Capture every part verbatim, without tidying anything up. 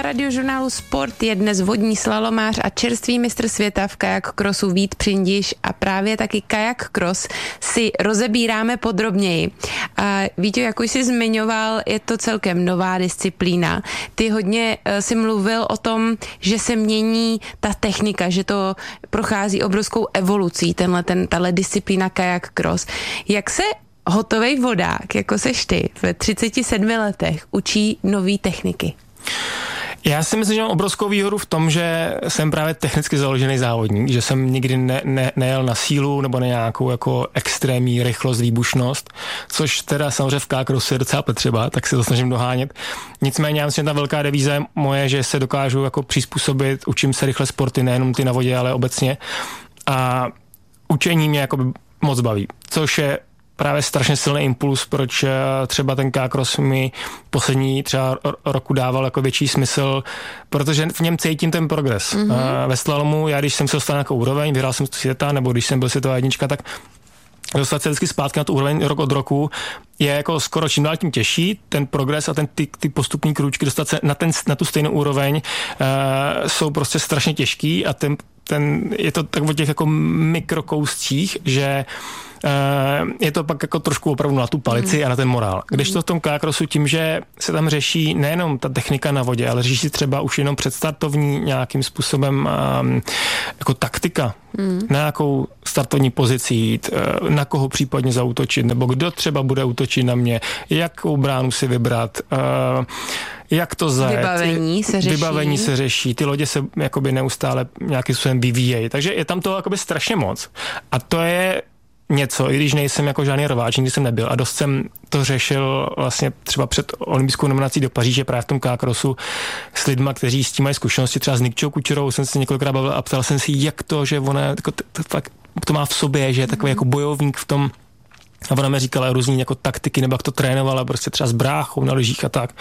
Radiožurnálu Sport je dnes vodní slalomář a čerstvý mistr světa v kajak crossu Vít Přindiš a právě taky kajak cross si rozebíráme podrobněji. A Víťo, jak už jsi zmiňoval, je to celkem nová disciplína. Ty hodně si mluvil o tom, že se mění ta technika, že to prochází obrovskou evolucí, tenhle, ten, tahle disciplína kajak cross. Jak se hotovej vodák, jako seš ty, ve třiceti sedmi letech učí nový techniky? Já si myslím, že mám obrovskou výhodu v tom, že jsem právě technicky založený závodník, že jsem nikdy ne, ne, nejel na sílu nebo na nějakou jako extrémní rychlost, výbušnost, což teda samozřejmě v kajak-crossu je docela potřeba, tak se to snažím dohánět. Nicméně já myslím, že ta velká devíza je moje, že se dokážu jako přizpůsobit, učím se rychle sporty, nejenom ty na vodě, ale obecně. A učení mě jako moc baví, což je právě strašně silný impuls, proč třeba ten kajak-cross mi poslední třeba roku dával jako větší smysl, protože v něm cítím ten progres. Mm-hmm. Ve slalomu, já když jsem se dostal na nějakou úroveň, vyhrál jsem světa, nebo když jsem byl světová jednička, tak dostat se vždycky zpátky na tu úroveň rok od roku je jako skoro čím dál tím těžší, ten progres a ten, ty, ty postupní krůčky dostat se na, ten, na tu stejnou úroveň uh, jsou prostě strašně těžký a ten, ten, je to tak o těch jako mikrokouscích, že Uh, je to pak jako trošku opravdu na tu palici mm. a na ten morál. Když to v tom kajak-crossu tím, že se tam řeší nejenom ta technika na vodě, ale řeší třeba už jenom předstartovní nějakým způsobem um, jako taktika, mm. na nějakou startovní pozici jít, uh, na koho případně zaútočit, nebo kdo třeba bude útočit na mě, jakou bránu si vybrat, uh, jak to zajet. Vybavení se řeší. Vybavení se řeší. Ty lodě se jakoby neustále nějakým způsobem vyvíjejí. Takže je tam to jakoby strašně moc. A to je něco, i když nejsem jako žádný rváč, nikdy jsem nebyl a dost jsem to řešil vlastně třeba před olympijskou nominací do Paříže právě v tom kajak-crossu s lidma, kteří s tím mají zkušenosti, třeba s Nikčou Kučerou jsem se několikrát bavil a ptal jsem si, jak to, že ona jako, to, to, to má v sobě, že je takový jako bojovník v tom. A ona mi říkala různý jako taktiky, nebo jak to trénovala, prostě třeba s bráchou na lyžích a tak.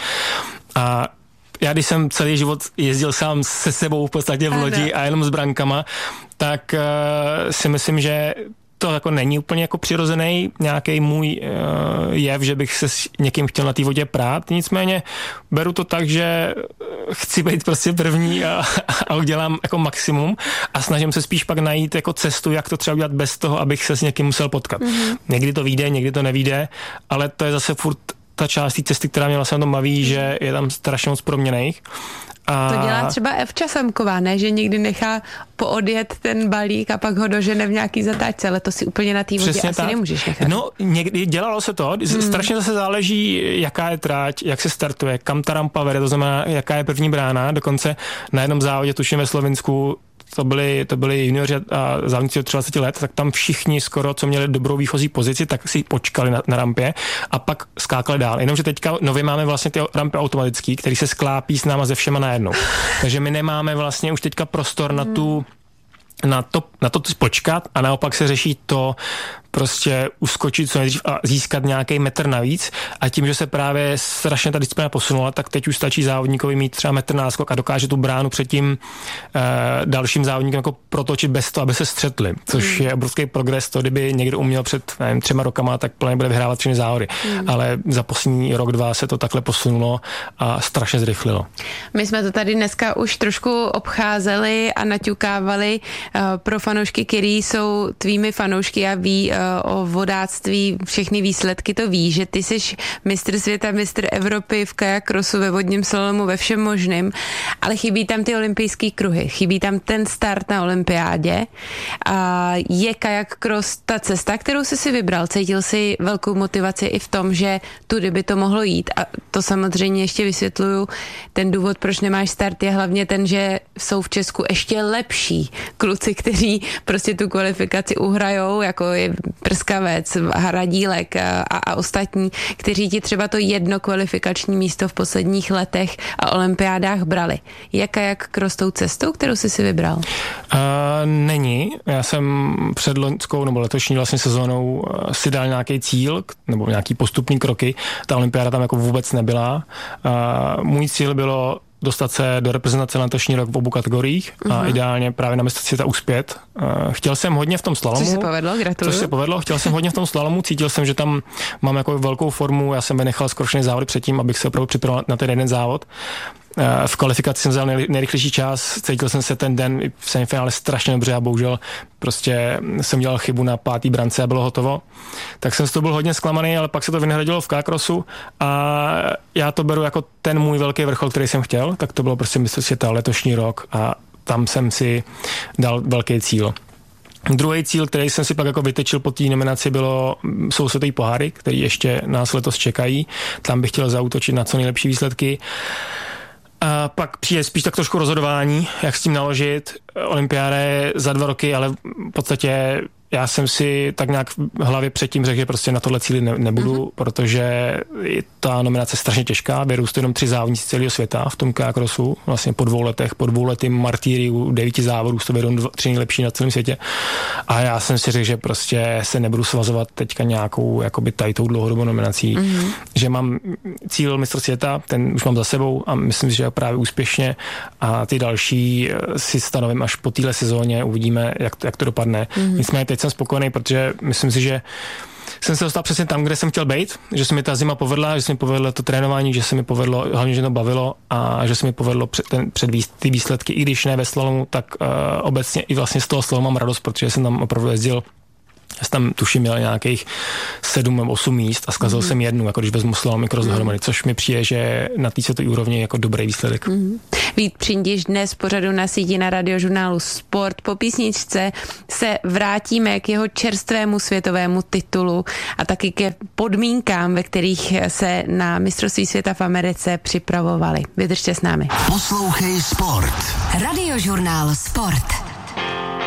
A já když jsem celý život jezdil sám se sebou v podstatě v lodi a jenom s brankama, tak uh, si myslím, že to jako není úplně jako přirozený nějaký můj uh, jev, že bych se s někým chtěl na té vodě prát. Nicméně beru to tak, že chci být prostě první a, a udělám jako maximum a snažím se spíš pak najít jako cestu, jak to třeba udělat bez toho, abych se s někým musel potkat. Mm-hmm. Někdy to vyjde, někdy to nevyjde, ale to je zase furt ta část té cesty, která mě vlastně na tom baví, že je tam strašně moc proměnejch. A to dělá třeba Evča Samková, ne? Že někdy nechá poodjet ten balík a pak ho dožene v nějaký zatáčce, ale to si úplně na té vodě asi tak nemůžeš nechat. No, někdy dělalo se to, hmm. strašně zase záleží, jaká je tráť, jak se startuje, kam ta rampa vede, to znamená, jaká je první brána, dokonce na jednom závodě, tuším ve Slovinsku, to byli, to byli junioři a závodníci od třicet let, tak tam všichni skoro, co měli dobrou výchozí pozici, tak si počkali na, na rampě a pak skákali dál. Jenomže teďka nově máme vlastně ty rampy automatický, který se sklápí s náma ze všema najednou. Takže my nemáme vlastně už teďka prostor na tu na to, na to počkat a naopak se řeší to prostě uskočit co nejdřív a získat nějaký metr navíc a tím, že se právě strašně ta disciplína posunula, tak teď už stačí závodníkovi mít třeba metr náskok a dokáže tu bránu před tím eh, dalším závodníkem jako protočit bez toho, aby se střetli, což mm. je obrovský progres. To, kdyby někdo uměl před nevím, třema rokama, tak plně bude vyhrávat všechny závody. Mm. Ale za poslední rok, dva se to takhle posunulo a strašně zrychlilo. My jsme to tady dneska už trošku obcházeli a naťukávali uh, pro fanoušky, který jsou tvými fanoušky a ví uh, o vodáctví, všechny výsledky to ví, že ty jsi mistr světa, mistr Evropy v kajak-crossu, ve vodním slalomu, ve všem možným, ale chybí tam ty olympijský kruhy, chybí tam ten start na olympiádě. A je kajak-cross ta cesta, kterou jsi si vybral? Cítil jsi velkou motivaci i v tom, že tudy by to mohlo jít? A to samozřejmě ještě vysvětluju. Ten důvod, proč nemáš start, je hlavně ten, že jsou v Česku ještě lepší kluci, kteří prostě tu kvalifikaci uhrajou, jako je Prskavec, Hradílek a, a ostatní, kteří ti třeba to jedno kvalifikační místo v posledních letech a olympiádách brali. Jaká jak cross tou cestou, kterou jsi si vybral? Uh, není. Já jsem před loňskou nebo letošní vlastně sezónou si dal nějaký cíl nebo nějaký postupný kroky. Ta olympiáda tam jako vůbec nebyla. Uh, můj cíl bylo dostat se do reprezentace na letošní rok v obou kategoriích uh-huh. a ideálně právě na mistrovství světa uspět. Uh, chtěl jsem hodně v tom slalomu. Což se povedlo, gratuluju. Což se povedlo, chtěl jsem hodně v tom slalomu, cítil jsem, že tam mám jako velkou formu, já jsem vynechal skoro všechny závody předtím, abych se opravdu připravil na ten jeden závod. V kvalifikaci jsem vzal nejrychlejší čas, cítil jsem se ten den v semifinále strašně dobře a bohužel prostě jsem dělal chybu na pátý brance a bylo hotovo. Tak jsem z toho byl hodně zklamaný, ale pak se to vynahradilo v K-crossu a já to beru jako ten můj velký vrchol, který jsem chtěl, tak to bylo prostě mistrovství světa letošní rok a tam jsem si dal velký cíl. Druhý cíl, který jsem si pak jako vytečil po té nominaci, bylo, jsou světový poháry, který ještě nás letos čekají. Tam bych chtěl zaútočit na co nejlepší výsledky. A pak přijde spíš tak trošku rozhodování, jak s tím naložit. Olympiáda je za dva roky, ale v podstatě já jsem si tak nějak v hlavě předtím řekl, že prostě na tohle cíli ne, nebudu, uh-huh. protože ta nominace je strašně těžká, berou to jenom tři závodníci celého světa v tom K-crossu, vlastně po dvou letech, po dvou letým martýriu, devíti závodů, to vedou dva, tři nejlepší na celém světě. A já jsem si řekl, že prostě se nebudu svazovat teďka nějakou jakoby tajtou dlouhodobou nominací, uh-huh. že mám cíl mistrovství světa, ten už mám za sebou a myslím si, že právě úspěšně a ty další si stanovím až po téhle sezóně, uvidíme, jak to, jak to dopadne. Uh-huh. Nicméně teď jsem spokojený, protože myslím si, že jsem se dostal přesně tam, kde jsem chtěl být, že se mi ta zima povedla, že se mi povedlo to trénování, že se mi povedlo, hlavně, že to bavilo a že se mi povedlo před, ten, předvíst ty výsledky, i když ne ve slalomu, tak uh, obecně i vlastně z toho slalomu mám radost, protože jsem tam opravdu jezdil. Já jsem tam tuším měl nějakých sedm nebo osm míst a zkazil mm-hmm. jsem jednu, jako když vezmu slalom i cross dohromady, což mi přijde, že na té světové úrovni jako dobrý výsledek. Mm-hmm. Vít Přindiš dnes pořadu na síti na radiožurnálu Sport. Po písničce se vrátíme k jeho čerstvému světovému titulu a taky ke podmínkám, ve kterých se na mistrovství světa v Americe připravovali. Vydržte s námi. Poslouchej Sport. Radiožurnál Sport.